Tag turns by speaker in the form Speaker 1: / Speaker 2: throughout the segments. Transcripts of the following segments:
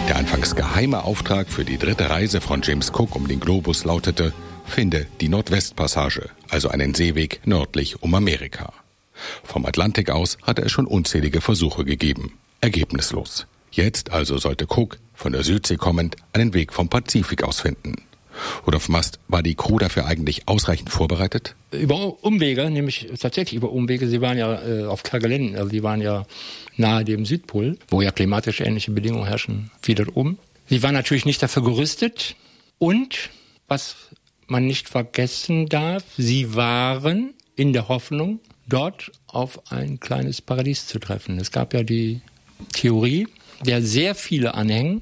Speaker 1: Der anfangs geheime Auftrag für die 3. Reise von James Cook um den Globus lautete: Finde die Nordwestpassage, also einen Seeweg nördlich um Amerika. Vom Atlantik aus hatte es schon unzählige Versuche gegeben. Ergebnislos. Jetzt also sollte Cook, von der Südsee kommend, einen Weg vom Pazifik aus finden. Rudolf Mast, war die Crew dafür eigentlich ausreichend vorbereitet?
Speaker 2: Über Umwege, nämlich tatsächlich über Umwege. Sie waren ja auf Kerguelen, also die waren ja nahe dem Südpol, wo ja klimatisch ähnliche Bedingungen herrschen wie dort oben. Sie waren natürlich nicht dafür gerüstet und, was man nicht vergessen darf, sie waren in der Hoffnung, dort auf ein kleines Paradies zu treffen. Es gab ja die Theorie, der sehr viele anhingen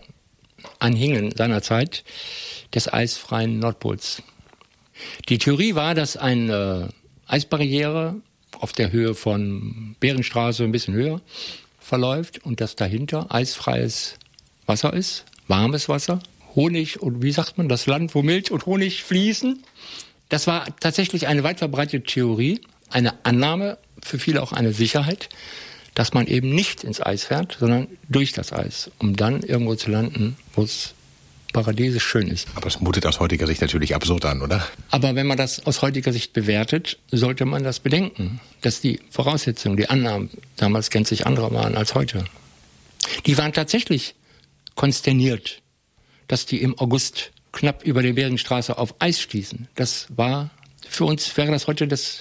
Speaker 2: seinerzeit, des eisfreien Nordpols. Die Theorie war, dass eine Eisbarriere auf der Höhe von Beringstraße ein bisschen höher verläuft und dass dahinter eisfreies Wasser ist, warmes Wasser, Honig und wie sagt man, das Land, wo Milch und Honig fließen. Das war tatsächlich eine weit verbreitete Theorie, eine Annahme, für viele auch eine Sicherheit, dass man eben nicht ins Eis fährt, sondern durch das Eis, um dann irgendwo zu landen, wo es paradiesisch schön ist.
Speaker 1: Aber es mutet aus heutiger Sicht natürlich absurd an, oder?
Speaker 2: Aber wenn man das aus heutiger Sicht bewertet, sollte man das bedenken, dass die Voraussetzungen, die Annahmen damals gänzlich andere waren als heute. Die waren tatsächlich konsterniert, dass die im August knapp über die Beringstraße auf Eis stießen. Das war, für uns wäre das heute, das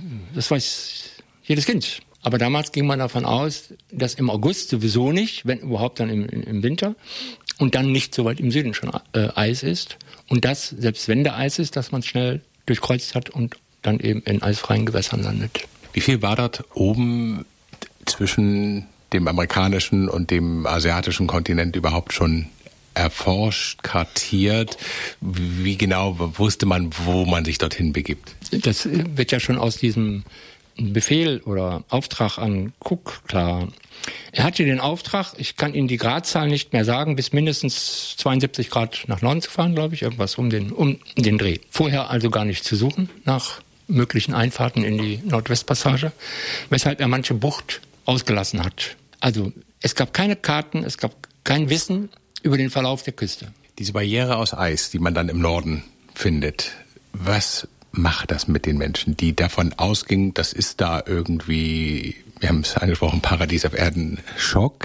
Speaker 2: weiß jedes Kind. Aber damals ging man davon aus, dass im August sowieso nicht, wenn überhaupt dann im Winter, und dann nicht so weit im Süden schon Eis ist. Und dass, selbst wenn da Eis ist, dass man es schnell durchkreuzt hat und dann eben in eisfreien Gewässern landet.
Speaker 1: Wie viel war dort oben zwischen dem amerikanischen und dem asiatischen Kontinent überhaupt schon erforscht, kartiert? Wie genau wusste man, wo man sich dorthin begibt?
Speaker 2: Das wird ja schon aus diesem Befehl oder Auftrag an Cook klar. Er hatte den Auftrag, ich kann Ihnen die Gradzahl nicht mehr sagen, bis mindestens 72 Grad nach Norden zu fahren, glaube ich, irgendwas um den Dreh. Vorher also gar nicht zu suchen nach möglichen Einfahrten in die Nordwestpassage, weshalb er manche Bucht ausgelassen hat. Also es gab keine Karten, es gab kein Wissen über den Verlauf der Küste.
Speaker 1: Diese Barriere aus Eis, die man dann im Norden findet, was macht das mit den Menschen, die davon ausgingen, das ist da irgendwie, wir haben es angesprochen, Paradies auf Erden, Schock,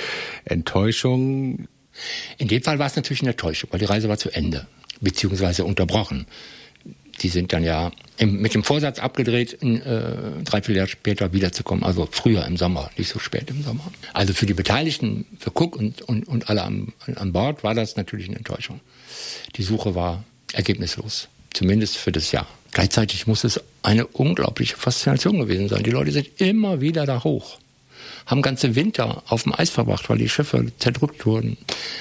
Speaker 1: Enttäuschung?
Speaker 2: In dem Fall war es natürlich eine Enttäuschung, weil die Reise war zu Ende, beziehungsweise unterbrochen. Die sind dann ja mit dem Vorsatz abgedreht, 3-4 Jahre später wiederzukommen, also früher im Sommer, nicht so spät im Sommer. Also für die Beteiligten, für Cook und alle an Bord war das natürlich eine Enttäuschung. Die Suche war ergebnislos. Zumindest für das Jahr. Gleichzeitig muss es eine unglaubliche Faszination gewesen sein. Die Leute sind immer wieder da hoch, haben ganze Winter auf dem Eis verbracht, weil die Schiffe zerdrückt wurden.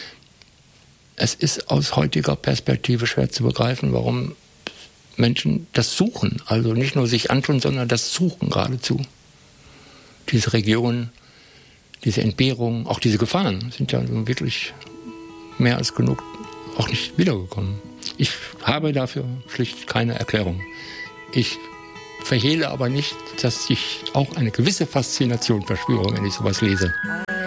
Speaker 2: Es ist aus heutiger Perspektive schwer zu begreifen, warum Menschen das suchen. Also nicht nur sich antun, sondern das suchen geradezu. Diese Region, diese Entbehrungen, auch diese Gefahren sind ja wirklich mehr als genug auch nicht wiedergekommen. Ich habe dafür schlicht keine Erklärung. Ich verhehle aber nicht, dass ich auch eine gewisse Faszination verspüre, wenn ich sowas lese.